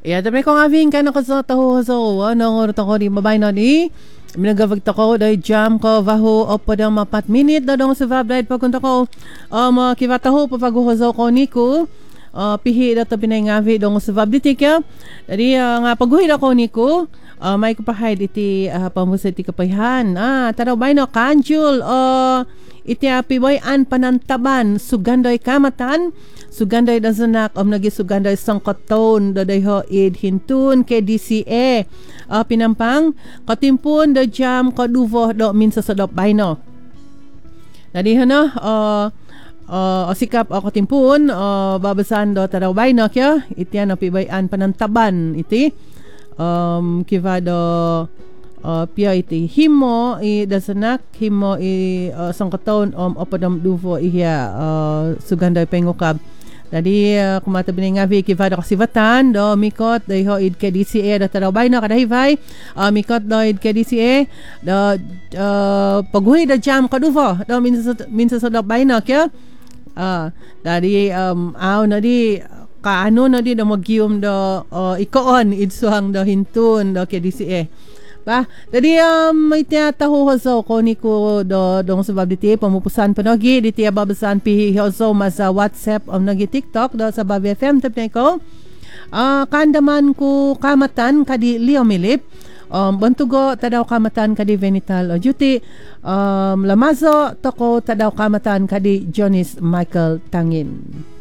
Ya, tapi kung aving ka nakasataho so, ngoro ko di mabay na di. Minagavag ko dahil jam ko vaho o pa daw 4 minute na dong sa vibrate pagkunta ko kivataho papaguhozaw ko niko pihi na to pinangavi dong sa vibrate kya. Jadi nga paguhid ako niko may kapahid iti pamusa iti kapayhan. Taraw bay no kanjul iti apiwayan panantaban sugandoy kamatan suganday da sanak nagi suganday sangkaton da dayho id hintun kay DCA pinampang katimpun da jam kaduvo do minsa sadop bayno nadi hana sikap katimpun babasan do tadaw bayno kya itian apibayan panantaban iti kiva do pia iti himo da sanak himo sangkaton opadam duvo ihya suganday pengukab. Jadi kumata bining ngavi kivada kasivatan do mikot dayho id ke DCA da tarabay na kadahivay mikot do id ke DCA do paguhi da jam kaduvo do minsa sa dabay na kya dari aw na di kaano na di do magyum do ikoon idsuhang do hintun do ke DCA ba jadi may tinataho hoso ko niko do dong sabab diti pamupusan panogi diti babasan pi hoso mas WhatsApp nagi TikTok do sabab FM tapne ko kandaman ko kamatan kadi Leo Milip bantugo tadaw kamatan kadi Venital Duty lamazo toko tadaw kamatan kadi Jonis Michael Tangin.